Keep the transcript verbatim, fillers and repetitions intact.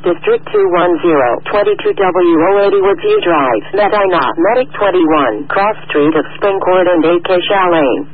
District two one zero, twenty-two W O eighty Woodview Drive, Medina, Medic twenty-one, Cross Street of Spring Court and A K Chalane.